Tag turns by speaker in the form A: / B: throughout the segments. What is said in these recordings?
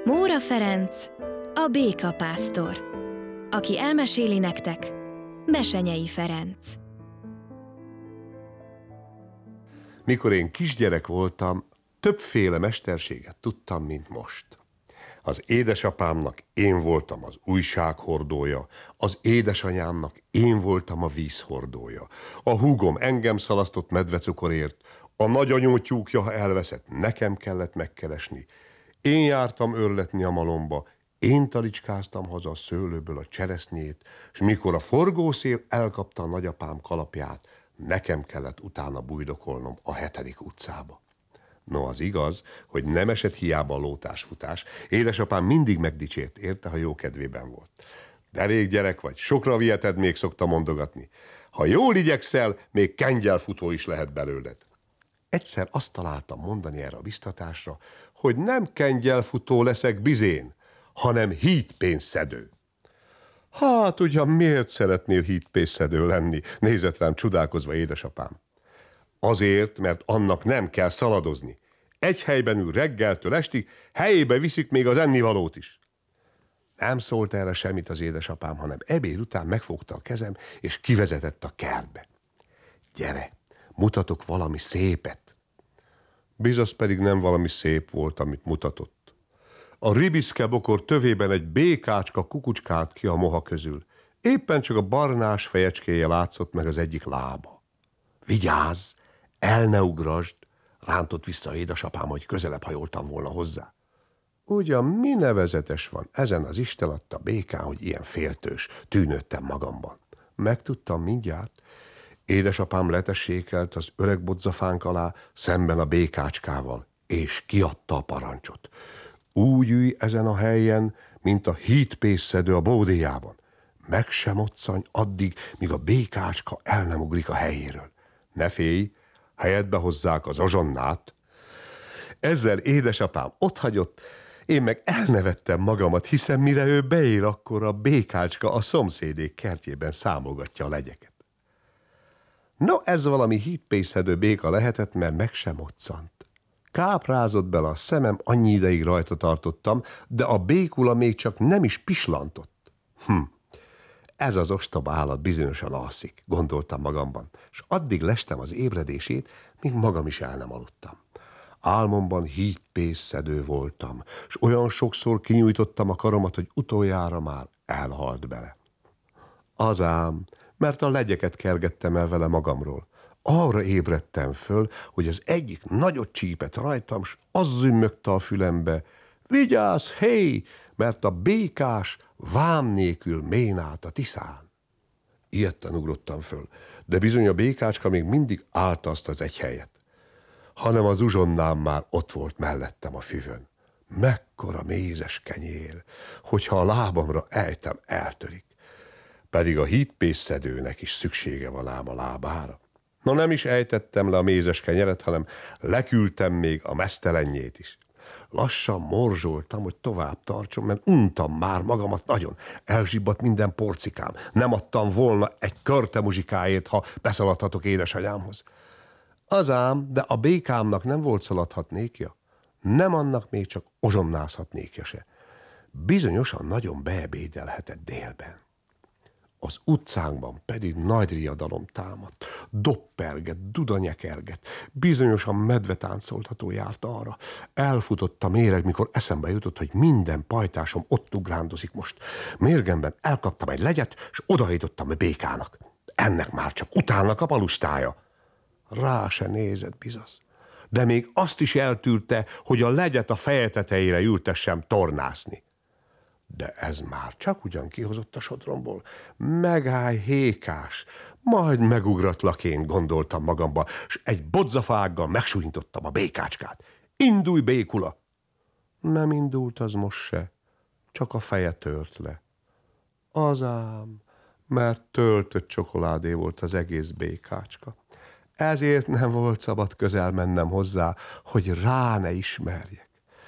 A: Móra Ferenc, a békapásztor, aki elmeséli nektek Besenyei Ferenc.
B: Mikor én kisgyerek voltam, többféle mesterséget tudtam, mint most. Az édesapámnak én voltam az újsághordója, az édesanyámnak én voltam a vízhordója. A húgom engem szalasztott medvecukorért, a nagyanyó tyúkja, ha elveszett, nekem kellett megkeresni. Én jártam örletni a malomba, én talicskáztam haza a szőlőből a cseresznyét, és mikor a forgószél elkapta a nagyapám kalapját, nekem kellett utána bujdokolnom a 7. utcába. No, az igaz, hogy nem esett hiába a lótásfutás. Édesapám mindig megdicsért érte, ha jó kedvében volt. Derék gyerek vagy, sokra viheted, még szokta mondogatni. Ha jól igyekszel, még kengyelfutó is lehet belőled. Egyszer azt találtam mondani erre a biztatásra, hogy nem kengyelfutó leszek bizén, hanem hídpénzszedő. Hát ugyan miért szeretnél hídpénzszedő lenni? Nézett rám csodálkozva édesapám. Azért, mert annak nem kell szaladozni. Egy helyben ül reggeltől estig, helyébe viszik még az ennivalót is. Nem szólt erre semmit az édesapám, hanem ebéd után megfogta a kezem, és kivezetett a kertbe. Gyere, mutatok valami szépet. Bizony pedig nem valami szép volt, amit mutatott. A ribiszke bokor tövében egy békácska kukucskált ki a moha közül. Éppen csak a barnás fejecskéje látszott meg az egyik lába. Vigyázz, el ne ugrasd, rántott vissza édesapám, hogy közelebb hajoltam volna hozzá. Ugyan mi nevezetes van ezen az Isten adta békán, hogy ilyen féltős, tűnődtem magamban. Megtudtam mindjárt. Édesapám letessékelt az öreg bodzafánk alá szemben a békácskával, és kiadta a parancsot. Úgy ülj ezen a helyen, mint a hídpénzszedő a bódéjában. Meg sem moccanj addig, míg a békácska el nem ugrik a helyéről. Ne félj, helyedbe hozzák az azsonnát. Ezzel édesapám otthagyott, én meg elnevettem magamat, hiszen mire ő beér, akkor a békácska a szomszédék kertjében számolgatja a legyeket. No, ez valami hídpénzszedő béka lehetett, mert meg sem moccant. Káprázott bele a szemem, annyi ideig rajta tartottam, de a békula még csak nem is pislantott. Ez az ostoba állat bizonyosan alszik, gondoltam magamban, és addig lestem az ébredését, míg magam is el nem aludtam. Álmomban hídpénzszedő voltam, és olyan sokszor kinyújtottam a karomat, hogy utoljára már elhalt bele. Az ám, mert a legyeket kergettem el vele magamról. Arra ébredtem föl, hogy az egyik nagyot csípett rajtam, s az zümmögte a fülembe: vigyázz, hé, mert a békás vám nélkül ménált a Tiszán. Ijedten ugrottam föl, de bizony a békácska még mindig állta azt az egy helyet, hanem az uzsonnám már ott volt mellettem a füvön. Mekkora mézes kenyér, hogyha a lábamra ejtem, eltörik. Pedig a hídpénzszedőnek is szüksége van ám a lábára. No, nem is ejtettem le a mézes kenyeret, hanem leküldtem még a meztelenjét is. Lassan morzsoltam, hogy tovább tartson, mert untam már magamat nagyon. Elzsibbadt minden porcikám. Nem adtam volna egy körte muzsikáért, ha beszaladhatok édesanyámhoz. Az ám, de a békámnak nem volt szaladhatnékja. Nem annak még csak ozsonnázhatnékja se. Bizonyosan nagyon beebédelhetett délben. Az utcánkban pedig nagy riadalom támadt, dopperget, dudanyekerget, bizonyosan medvetáncoltató járt arra. Elfutott a méreg, mikor eszembe jutott, hogy minden pajtásom ott ugrándozik most. Mérgemben elkaptam egy legyet, és odaítottam a békának. Ennek már csak utána kap a lustája. Rá se nézett bizony, de még azt is eltűrte, hogy a legyet a feje tetejére ültessem tornászni. De ez már csak ugyan kihozott a sodromból. Megállj, hékás, majd megugratlak én, gondoltam magamba, s egy bodzafággal megsúlyintottam a békácskát. Indulj, békula! Nem indult az most se, csak a feje tört le. Az ám, mert töltött csokoládé volt az egész békácska. Ezért nem volt szabad közel mennem hozzá, hogy rá ne ismerjek.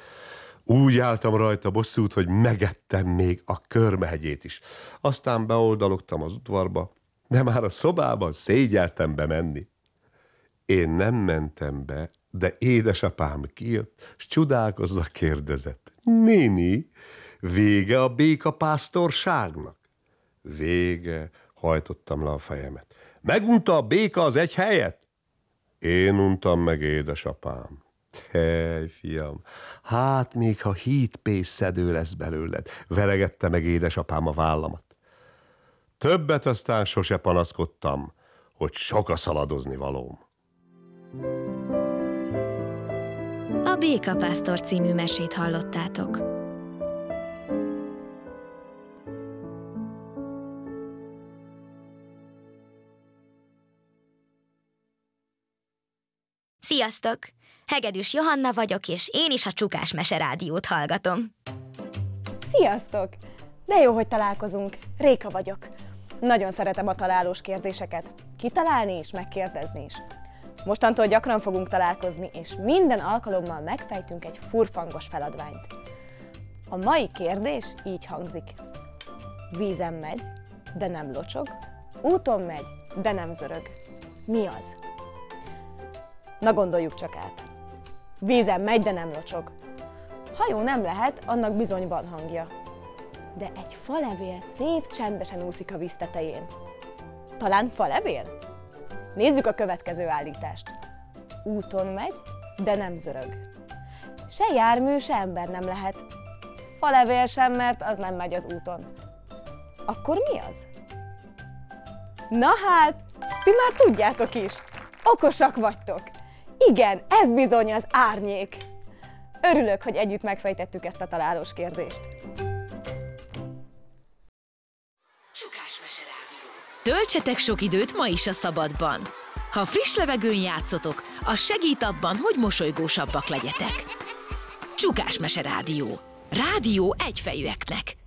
B: Úgy álltam rajta bosszút, hogy megettem még a körmehegyét is. Aztán beoldalogtam az udvarba, de már a szobában szégyeltem bemenni. Én nem mentem be, de édesapám kijött, s csodálkozva kérdezett. Néni, vége a békapásztorságnak? Vége, hajtottam le a fejemet. Megunta a béka az egy helyet? Én untam meg, édesapám. Hely, fiam, hát még ha hídpészszedő lesz belőled, veregette meg édesapám a vállamat. Többet aztán sose panaszkodtam, hogy sok a szaladozni valóm.
A: A Békapásztor című mesét hallottátok.
C: Sziasztok! Hegedűs Johanna vagyok, és én is a Csukás Mese Rádiót hallgatom.
D: Sziasztok! De jó, hogy találkozunk. Réka vagyok. Nagyon szeretem a találós kérdéseket. Kitalálni és megkérdezni is. Mostantól gyakran fogunk találkozni, és minden alkalommal megfejtünk egy furfangos feladványt. A mai kérdés így hangzik. Vízen megy, de nem locsog. Úton megy, de nem zörög. Mi az? Na gondoljuk csak át. Vízen megy, de nem locsog. Hajó nem lehet, annak bizony van hangja. De egy falevél szép csendesen úszik a víz tetején. Talán falevél? Nézzük a következő állítást. Úton megy, de nem zörög. Se jármű, se ember nem lehet. Falevél sem, mert az nem megy az úton. Akkor mi az? Na hát, ti már tudjátok is. Okosak vagytok. Igen, ez bizony az árnyék. Örülök, hogy együtt megfejtettük ezt a találós kérdést.
E: Töltsetek sok időt ma is a szabadban. Ha friss levegőn játszotok, az segít abban, hogy mosolygósabbak legyetek. Csukás Mese Rádió. Rádió egyfejűeknek.